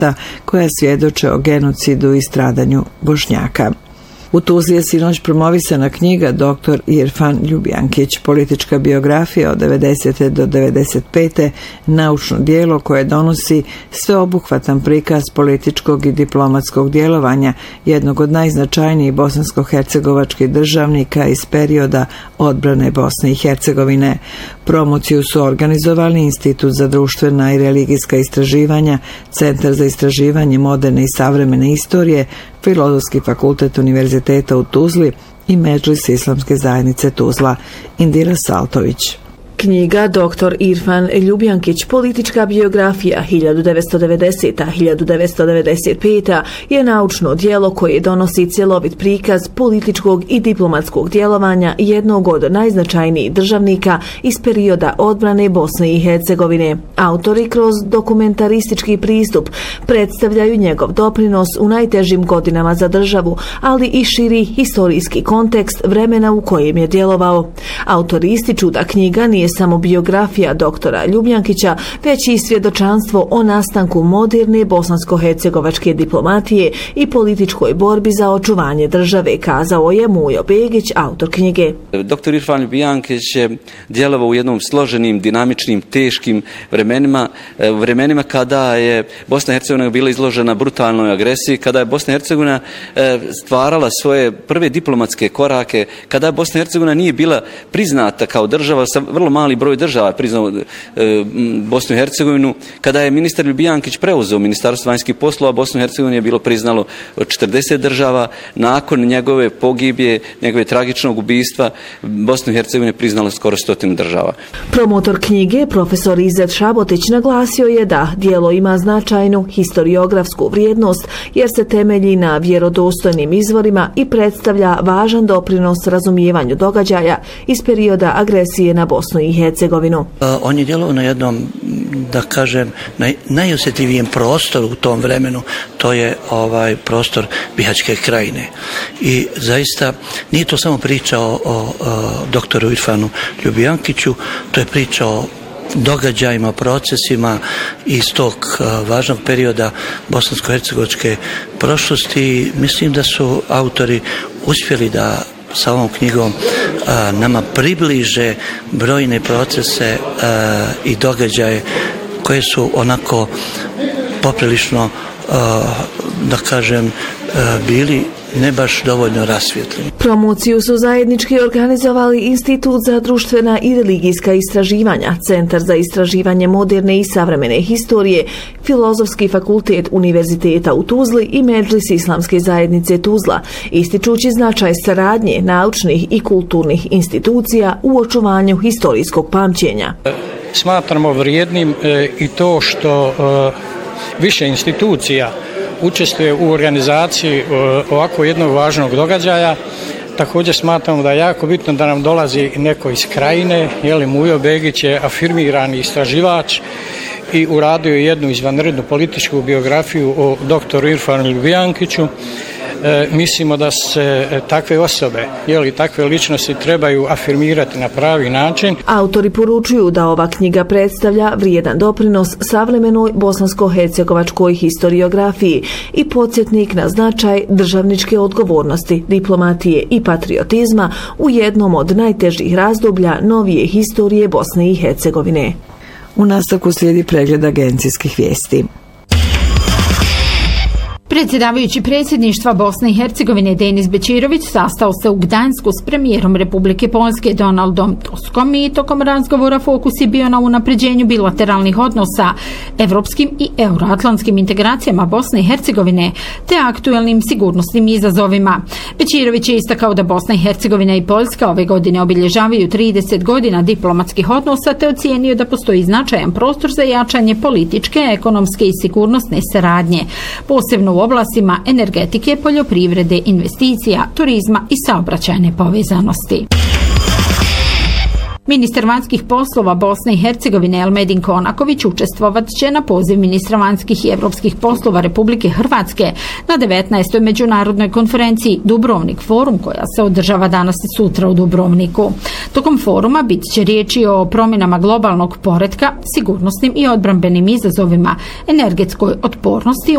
koja svjedoče o genocidu i stradanju Bošnjaka. U Tuzli je sinoć promovisana knjiga Dr. Irfan Ljubijankić, politička biografija od 90. do 95. naučno djelo koje donosi sveobuhvatan prikaz političkog i diplomatskog djelovanja jednog od najznačajnijih bosansko-hercegovačkih državnika iz perioda odbrane Bosne i Hercegovine. Promociju su organizovali Institut za društvena i religijska istraživanja, Centar za istraživanje moderne i savremene istorije, Filozofski fakultet Univerziteta u Tuzli i Medžlis Islamske zajednice Tuzla. Indira Saltović. Knjiga Dr. Irfan Ljubijankić, politička biografija 1990-1995 je naučno djelo koje donosi cjelovit prikaz političkog i diplomatskog djelovanja jednog od najznačajnijih državnika iz perioda odbrane Bosne i Hercegovine. Autori kroz dokumentaristički pristup predstavljaju njegov doprinos u najtežim godinama za državu, ali i širi historijski kontekst vremena u kojem je djelovao. Autori ističu da knjiga nije samo biografija doktora Ljubijankića, već i svjedočanstvo o nastanku moderne bosansko-hercegovačke diplomatije i političkoj borbi za očuvanje države, kazao je Mujo Begić, autor knjige. Dr. Irfan Ljubijankić je djelovao u jednom složenim, dinamičnim, teškim vremenima kada je Bosna i Hercegovina bila izložena brutalnoj agresiji, kada je Bosna i Hercegovina stvarala svoje prve diplomatske korake, kada Bosna i Hercegovina nije bila priznata kao država, sa vrlo mali broj država priznao Bosnu i Hercegovinu. Kada je ministar Ljubijankić preuzeo Ministarstvo vanjskih poslova, Bosnu i Hercegovinu je bilo priznalo 40 država. Nakon njegove pogibije, njegove tragičnog ubistva, Bosnu i Hercegovinu je priznalo skoro 100 država. Promotor knjige, profesor Izet Šabotić, naglasio je da djelo ima značajnu historiografsku vrijednost jer se temelji na vjerodostojnim izvorima i predstavlja važan doprinos razumijevanju događaja iz perioda agresije na Bosnu i Hercegovinu. On je djelovao na jednom, da kažem, najosjetljivijem prostoru u tom vremenu, to je prostor Bihaćke krajine. I zaista nije to samo priča o doktoru Irfanu Ljubijankiću, to je priča o događajima, procesima iz tog važnog perioda bosansko-hercegovačke prošlosti. Mislim da su autori uspjeli da sa ovom knjigom nama približe brojne procese i događaje koje su onako poprilično, da kažem, bili ne baš dovoljno rasvjetljeni. Promociju su zajednički organizovali Institut za društvena i religijska istraživanja, Centar za istraživanje moderne i savremene historije, Filozofski fakultet Univerziteta u Tuzli i Medžlis Islamske zajednice Tuzla, ističući značaj saradnje naučnih i kulturnih institucija u očuvanju historijskog pamćenja. Smatramo vrijednim i to što više institucija učestvuje u organizaciji ovako jednog važnog događaja. Također smatramo da je jako bitno da nam dolazi neko iz krajine. Mujo Begić je afirmirani istraživač i uradio jednu izvanrednu političku biografiju o doktoru Irfanu Ljubijankiću. Mislimo da se takve osobe, takve ličnosti trebaju afirmirati na pravi način. Autori poručuju da ova knjiga predstavlja vrijedan doprinos savremenoj bosansko-hercegovačkoj historiografiji i podsjetnik na značaj državničke odgovornosti, diplomatije i patriotizma u jednom od najtežih razdoblja novije historije Bosne i Hercegovine. U nastavku slijedi pregled agencijskih vijesti. Predsjedavajući predsjedništva Bosne i Hercegovine Denis Bećirović sastao se u Gdansku s premijerom Republike Poljske Donaldom Tuskom i tokom razgovora fokus je bio na unapređenju bilateralnih odnosa, evropskim i euroatlantskim integracijama Bosne i Hercegovine te aktuelnim sigurnosnim izazovima. Bećirović je istakao da Bosna i Hercegovina i Poljska ove godine obilježavaju 30 godina diplomatskih odnosa te ocijenio da postoji značajan prostor za jačanje političke, ekonomske i sigurnosne saradnje, posebno u oblastima energetike, poljoprivrede, investicija, turizma i saobraćajne povezanosti. Ministar vanjskih poslova Bosne i Hercegovine Elmedin Konaković učestvovat će na poziv ministra vanjskih i evropskih poslova Republike Hrvatske na 19. međunarodnoj konferenciji Dubrovnik forum koja se održava danas i sutra u Dubrovniku. Tokom foruma bit će riječi o promjenama globalnog poretka, sigurnosnim i odbrambenim izazovima, energetskoj otpornosti,